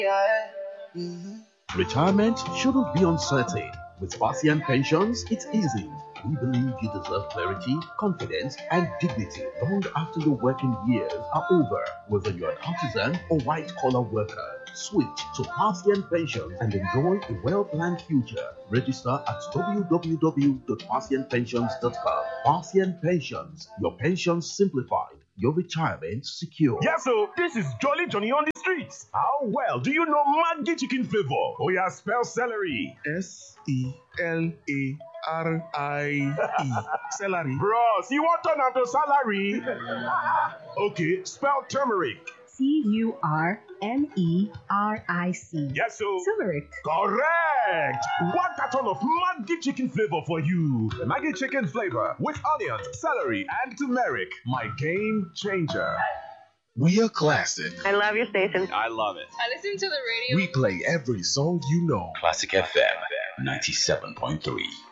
Retirement shouldn't be uncertain. With Parthian Pensions, it's easy. We believe you deserve clarity, confidence, and dignity long after your working years are over. Whether you're an artisan or white-collar worker, switch to Parthian Pensions and enjoy a well-planned future. Register at www.parthianpensions.com. Parthian Pensions, your pensions simplified, your retirement secure. Yeah, so this is Jolly Johnny on the streets. How well do you know Maggi chicken flavor? Oh yeah, spell celery. Celery. Celery. Bros, you want turn out to salary? Okay, spell turmeric. Turmeric. Yes, so Turmeric. correct. One carton of Maggi chicken flavor for you. The Maggi chicken flavor with onions, celery, and turmeric. My game changer. We are classic. I love your station. I love it. I listen to the radio. We play every song you know. Classic FM 97.3.